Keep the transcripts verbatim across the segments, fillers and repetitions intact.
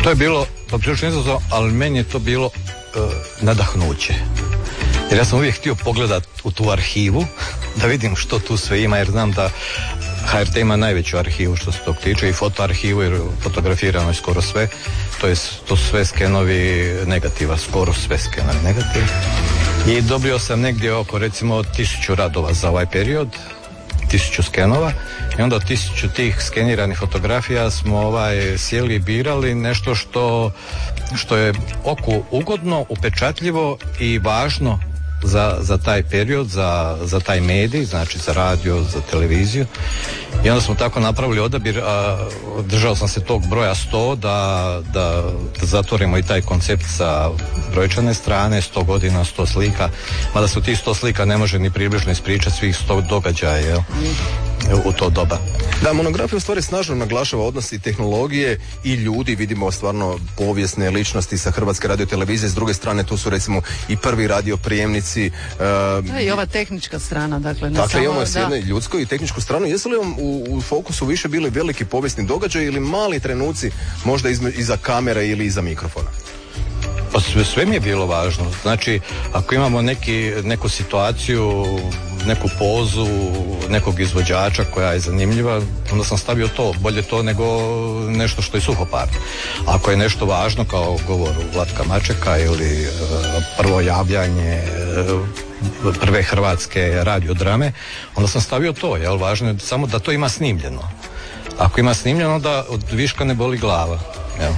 To je bilo poprilično izazov, ali meni je to bilo uh, nadahnuće. Jer ja sam uvijek htio pogledat u tu arhivu, da vidim što tu sve ima, jer znam da H R T ima najveću arhivu što se tog tiče, i fotoarhivu, jer fotografirano je skoro sve. To, je, to su sve skenovi negativa, skoro sve skenovi negativa. I dobio sam negdje oko recimo tisuću radova za ovaj period, tisuću skenova, i onda od tisuću tih skeniranih fotografija smo ovaj sjeli i birali nešto što, što je oku ugodno, upečatljivo i važno za, za taj period, za, za taj medij, znači za radio, za televiziju. I onda smo tako napravili odabir, a držao sam se tog broja sto da, da, da zatvorimo i taj koncept sa brojčane strane, sto godina, sto slika, mada su tih sto slika ne može ni približno ispričati svih sto događaja, jel? U to doba. Da, monografija u stvari snažno naglašava odnos i tehnologije i ljudi, vidimo stvarno povijesne ličnosti sa Hrvatske radiotelevizije, s druge strane tu su recimo i prvi radioprijemnici. Uh, da, i ova tehnička strana, dakle. Ne dakle, samo, imamo s jedne da. ljudsku i tehničku stranu. Jesu li vam u, u fokusu više bili veliki povijesni događaj ili mali trenuci možda izme, iza kamere ili iza mikrofona? Pa sve, sve mi je bilo važno. Znači, ako imamo neki, neku situaciju, neku pozu nekog izvođača koja je zanimljiva, onda sam stavio to, bolje to nego nešto što je suhoparno. Ako je nešto važno kao govor Vlatka Mačeka ili uh, prvo javljanje uh, prve hrvatske radiodrame, onda sam stavio to, jel? Važno je samo da to ima snimljeno. Ako ima snimljeno, onda od viška ne boli glava, jel?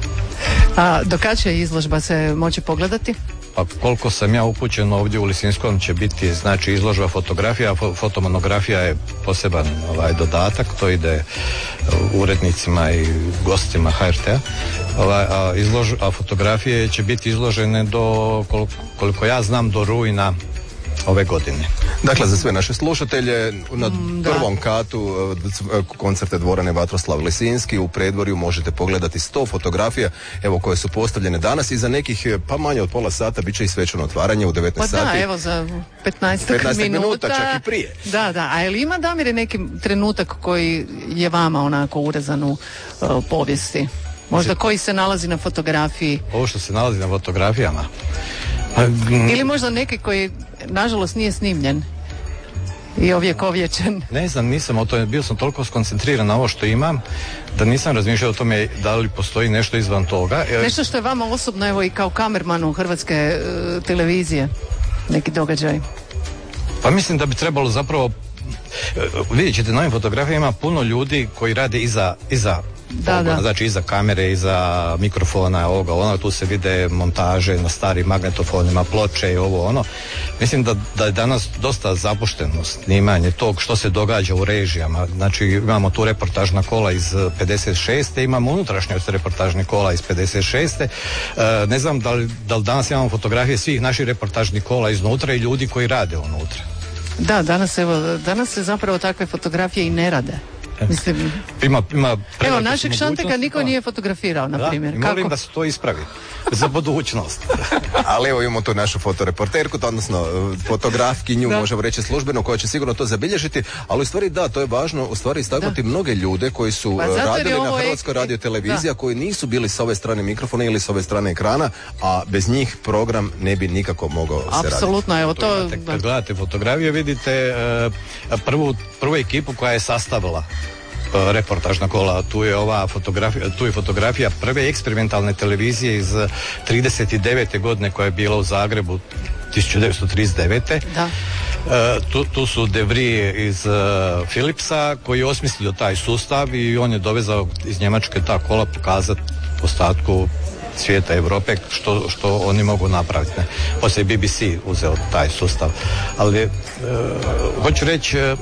A do kad će izložba se moći pogledati? Pa koliko sam ja upućen, ovdje u Lisinskom će biti znači izložba fotografija, fotomonografija je poseban ovaj dodatak, to ide urednicima i gostima H R T-a, ovaj, a, izlož, a fotografije će biti izložene do, koliko, koliko ja znam, do rujna ove godine. Dakle, za sve naše slušatelje, na mm, prvom katu koncerte dvorane Vatroslav Lisinski u predvorju možete pogledati sto fotografija, evo, koje su postavljene danas, i za nekih pa manje od pola sata bit će i svečano otvaranje u devetnaest pa sati. Pa da, evo za petnaest minuta. minuta, čak i prije. Da, da, a ili ima, Damire, neki trenutak koji je vama onako urezan u uh, povijesti? Možda koji se nalazi na fotografiji? Ovo što se nalazi na fotografijama? Ili možda neki koji, nažalost, nije snimljen i ovjekovječen. Ne znam, nisam o tome, bio sam toliko skoncentriran na ovo što imam, da nisam razmišljao o tome da li postoji nešto izvan toga. Nešto što je vama osobno, evo, i kao kamermanu Hrvatske uh, televizije, neki događaj? Pa mislim da bi trebalo zapravo, vidjet ćete, na ovim fotografijama puno ljudi koji rade iza, iza Da, da. znači iza kamere, iza mikrofona, ovoga, ono, tu se vide montaže na starim magnetofonima, ploče i ovo, ono. Mislim da, da je danas dosta zapušteno snimanje tog što se događa u režijama. Znači, imamo tu reportažna kola iz pedeset šeste, imamo unutrašnjost reportažne kola iz pedeset šeste. E, ne znam da li, da li danas imamo fotografije svih naših reportažnih kola iznutra i ljudi koji rade unutra. Da, danas, evo, danas se zapravo takve fotografije i ne rade. Mislim, ima, ima evo, našeg Šanteka niko nije fotografirao, na primjer. Da, i molim da se to ispravi za budućnost. Ali evo, imamo tu našu fotoreporterku, odnosno fotografkinju, da. Možemo reći službeno, koja će sigurno to zabilježiti, ali u stvari da, to je važno u stvari istaknuti da. Mnoge ljude koji su pa radili na Hrvatskoj radioteleviziji, koji nisu bili s ove strane mikrofona ili s ove strane ekrana, a bez njih program ne bi nikako mogao se raditi. Apsolutno, evo to... Imate, kad gledate fotografije, vidite uh, prvu, prvu ekipu koja je sastavila reportažna kola, tu je ova fotografija, tu je fotografija prve eksperimentalne televizije iz trideset devete godine koja je bila u Zagrebu tisuću devetsto trideset devete. Da. E, tu, tu su De Vries iz uh, Philipsa koji je osmislio taj sustav i on je dovezao iz Njemačke ta kola pokazati ostatku svijeta, Europe, što, što oni mogu napraviti. Ne? Poslije B B C uzeo taj sustav. Ali uh, hoću reći, uh,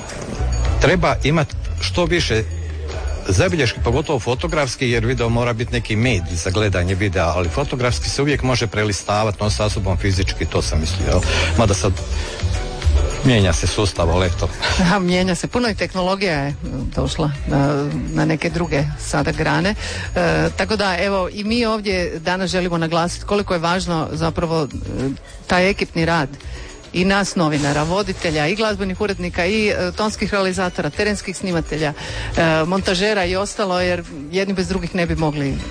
treba imati što više zabilješki, pogotovo fotografski, jer video mora biti neki medij za gledanje videa, ali fotografski se uvijek može prelistavati, no sa sobom fizički, to sam mislio. Mada sad mijenja se sustav, ali eto. Da, mijenja se. Puno i tehnologija je došla na, na neke druge sada grane. E, tako da, evo, i mi ovdje danas želimo naglasiti koliko je važno zapravo taj ekipni rad i nas novinara, voditelja i glazbenih urednika i e, tonskih realizatora, terenskih snimatelja, e, montažera i ostalo, jer jedni bez drugih ne bi mogli